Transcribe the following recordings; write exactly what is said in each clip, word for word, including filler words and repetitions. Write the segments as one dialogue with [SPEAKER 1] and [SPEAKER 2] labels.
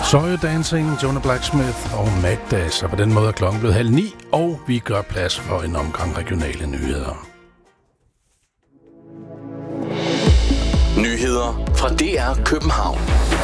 [SPEAKER 1] Soil Dancing, Jonah Blacksmith og Magdas, og på den måde er klokken blevet halv ni, og vi gør plads for en omgang regionale nyheder.
[SPEAKER 2] Nyheder fra D R København.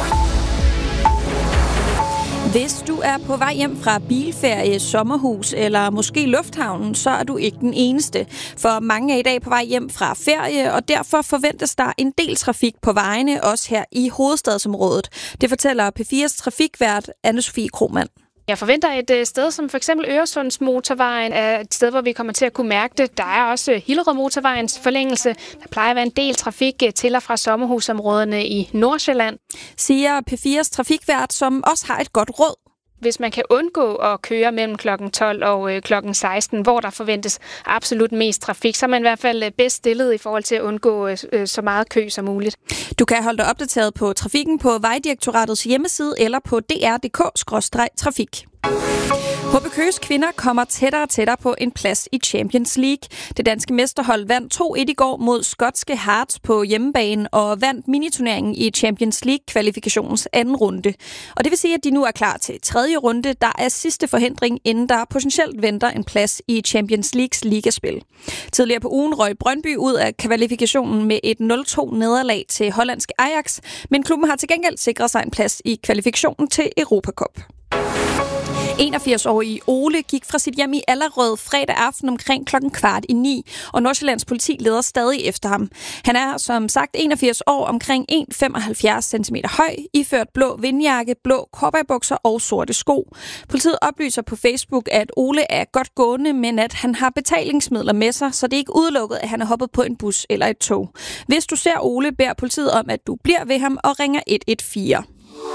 [SPEAKER 3] Hvis du er på vej hjem fra bilferie, sommerhus eller måske lufthavnen, så er du ikke den eneste. For mange er i dag på vej hjem fra ferie, og derfor forventes der en del trafik på vejene, også her i hovedstadsområdet. Det fortæller P fires trafikvært Anne-Sophie Krohmann.
[SPEAKER 4] Jeg forventer et sted som for eksempel Øresundsmotorvejen er et sted, hvor vi kommer til at kunne mærke det. Der er også Hillerød-motorvejens forlængelse. Der plejer at være en del trafik til og fra sommerhusområdene i Nordsjælland.
[SPEAKER 3] Siger P fires trafikvært, som også har et godt råd.
[SPEAKER 4] Hvis man kan undgå at køre mellem klokken tolv og klokken seksten, hvor der forventes absolut mest trafik, så er man i hvert fald bedst stillet i forhold til at undgå så meget kø som muligt.
[SPEAKER 3] Du kan holde dig opdateret på trafikken på Vejdirektoratets hjemmeside eller på d r punktum d k skråstreg trafik. H B Køges kvinder kommer tættere og tættere på en plads i Champions League. Det danske mesterhold vandt to et i går mod skotske Hearts på hjemmebane og vandt miniturneringen i Champions League-kvalifikationens anden runde. Og det vil sige, at de nu er klar til tredje runde, der er sidste forhindring, inden der potentielt venter en plads i Champions Leagues ligaspil. Tidligere på ugen røg Brøndby ud af kvalifikationen med et nul to nederlag til hollandske Ajax, men klubben har til gengæld sikret sig en plads i kvalifikationen til Europa Cup. enogfirs-årige Ole gik fra sit hjem i Allerød fredag aften omkring klokken kvart i ni, og Nordsjællands politi leder stadig efter ham. Han er som sagt enogfirs år, omkring en komma femoghalvfjerds centimeter høj, iført blå vindjakke, blå cowboybukser og sorte sko. Politiet oplyser på Facebook, at Ole er godt gående, men at han har betalingsmidler med sig, så det er ikke udelukket, at han er hoppet på en bus eller et tog. Hvis du ser Ole, beder politiet om, at du bliver ved ham og ringer et et fire.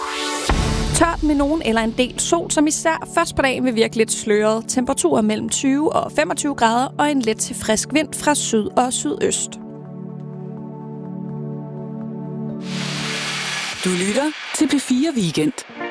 [SPEAKER 3] Tørt med nogen eller en del sol, som især først på dagen vil virke lidt sløret. Temperaturer mellem tyve og femogtyve grader og en let til frisk vind fra syd og sydøst.
[SPEAKER 5] Du lytter til P fire Weekend.